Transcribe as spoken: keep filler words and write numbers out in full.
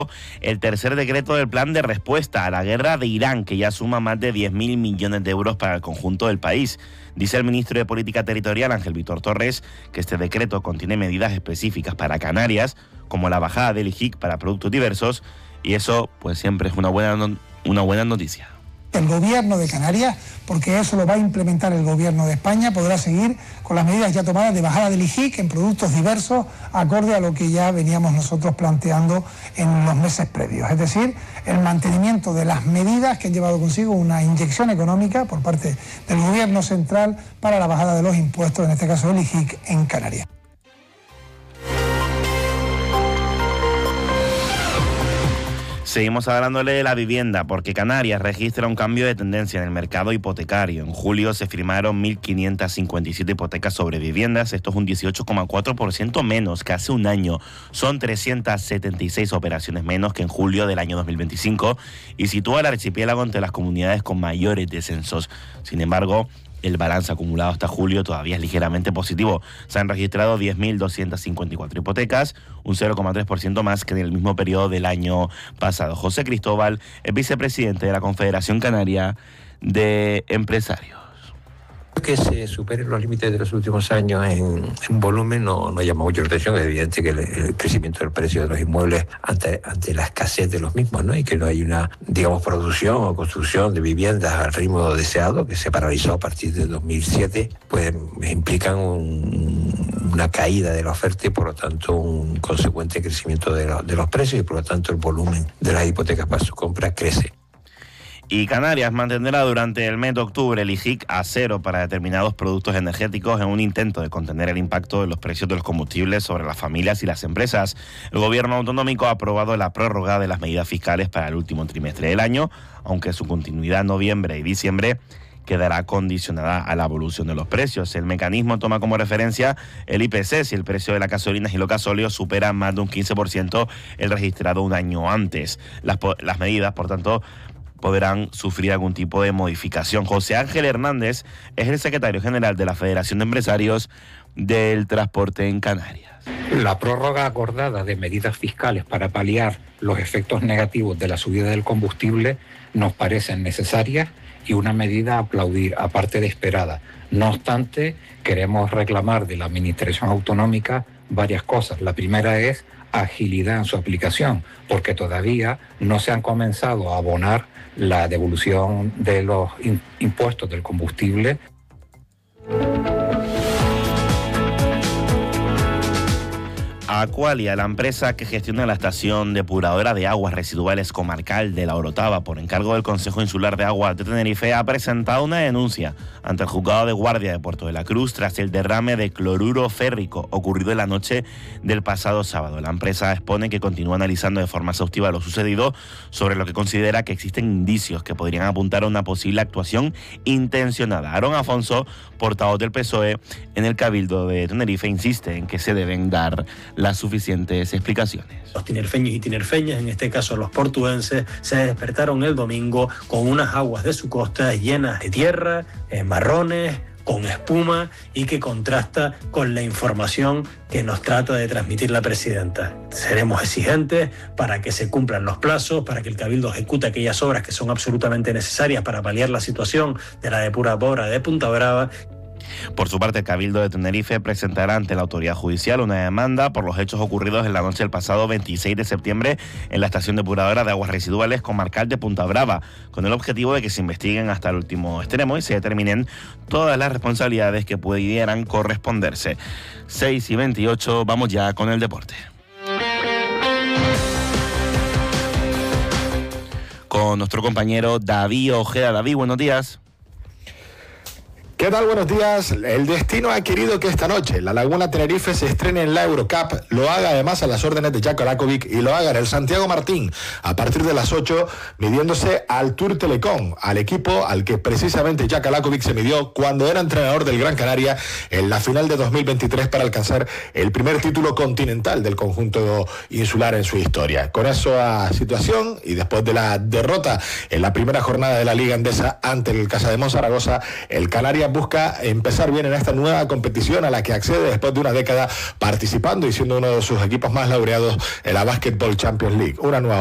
el tercer decreto del plan de respuesta a la guerra de Irán, que ya suma más de diez mil millones de euros para el conjunto del país. Dice el ministro de Política Territorial, Ángel Víctor Torres, que este decreto contiene medidas específicas para Canarias, como la bajada del I G I C para productos diversos, y eso pues siempre es una buena, no- una buena noticia. El gobierno de Canarias, porque eso lo va a implementar el gobierno de España, podrá seguir con las medidas ya tomadas de bajada del I G I C en productos diversos, acorde a lo que ya veníamos nosotros planteando en los meses previos. Es decir, el mantenimiento de las medidas que han llevado consigo una inyección económica por parte del gobierno central para la bajada de los impuestos, en este caso del I G I C, en Canarias. Seguimos hablándole de la vivienda, porque Canarias registra un cambio de tendencia en el mercado hipotecario. En julio se firmaron mil quinientas cincuenta y siete hipotecas sobre viviendas. Esto es un dieciocho coma cuatro por ciento menos que hace un año. Son trescientas setenta y seis operaciones menos que en julio del año dos mil veinticinco y sitúa al archipiélago entre las comunidades con mayores descensos. Sin embargo, el balance acumulado hasta julio todavía es ligeramente positivo. Se han registrado diez mil doscientas cincuenta y cuatro hipotecas, un cero coma tres por ciento más que en el mismo periodo del año pasado. José Cristóbal es vicepresidente de la Confederación Canaria de Empresarios. Que se superen los límites de los últimos años en, en volumen no, no llama mucho la atención. Es evidente que el, el crecimiento del precio de los inmuebles ante, ante la escasez de los mismos, ¿no? Y que no hay una, digamos, producción o construcción de viviendas al ritmo deseado, que se paralizó a partir de dos mil siete, pues implican un, una caída de la oferta y por lo tanto un consecuente crecimiento de, lo, de los precios y por lo tanto el volumen de las hipotecas para su compra crece. Y Canarias mantendrá durante el mes de octubre el I G I C a cero para determinados productos energéticos en un intento de contener el impacto de los precios de los combustibles sobre las familias y las empresas. El gobierno autonómico ha aprobado la prórroga de las medidas fiscales para el último trimestre del año, aunque su continuidad en noviembre y diciembre quedará condicionada a la evolución de los precios. El mecanismo toma como referencia el I P C si el precio de las gasolinas y los gasóleos supera más de un quince por ciento el registrado un año antes. Las, las medidas, por tanto, podrán sufrir algún tipo de modificación. José Ángel Hernández es el secretario general de la Federación de Empresarios del Transporte en Canarias. La prórroga acordada de medidas fiscales para paliar los efectos negativos de la subida del combustible nos parecen necesarias y una medida a aplaudir, aparte de esperada. No obstante, queremos reclamar de la Administración Autonómica varias cosas. La primera es agilidad en su aplicación, porque todavía no se han comenzado a abonar la devolución de los impuestos del combustible. Aqualia, la empresa que gestiona la estación depuradora de aguas residuales comarcal de La Orotava por encargo del Consejo Insular de Aguas de Tenerife, ha presentado una denuncia ante el Juzgado de Guardia de Puerto de la Cruz tras el derrame de cloruro férrico ocurrido en la noche del pasado sábado. La empresa expone que continúa analizando de forma exhaustiva lo sucedido, sobre lo que considera que existen indicios que podrían apuntar a una posible actuación intencionada. Aarón Afonso, portavoz del P S O E en el Cabildo de Tenerife, insiste en que se deben dar las suficientes explicaciones. Los tinerfeños y tinerfeñas, en este caso los portuenses, se despertaron el domingo con unas aguas de su costa llenas de tierra, eh, marrones, con espuma y que contrasta con la información que nos trata de transmitir la presidenta. Seremos exigentes para que se cumplan los plazos, para que el Cabildo ejecute aquellas obras que son absolutamente necesarias para paliar la situación de la depuradora de Punta Brava. Por su parte, el Cabildo de Tenerife presentará ante la autoridad judicial una demanda por los hechos ocurridos en la noche del pasado veintiséis de septiembre en la estación depuradora de aguas residuales comarcal de Punta Brava, con el objetivo de que se investiguen hasta el último extremo y se determinen todas las responsabilidades que pudieran corresponderse. seis y veintiocho, vamos ya con el deporte. Con nuestro compañero David Ojeda. David, buenos días. ¿Qué tal? Buenos días. El destino ha querido que esta noche la Laguna Tenerife se estrene en la Eurocup, lo haga además a las órdenes de Jacko Lakovic y lo haga en el Santiago Martín a partir de las ocho, midiéndose al Tour Telecom, al equipo al que precisamente Jacko Lakovic se midió cuando era entrenador del Gran Canaria en la final de dos mil veintitrés para alcanzar el primer título continental del conjunto insular en su historia. Con esa situación y después de la derrota en la primera jornada de la Liga Endesa ante el Casademont Zaragoza, el Canarias Canarias busca empezar bien en esta nueva competición a la que accede después de una década participando y siendo uno de sus equipos más laureados en la Basketball Champions League. Una nueva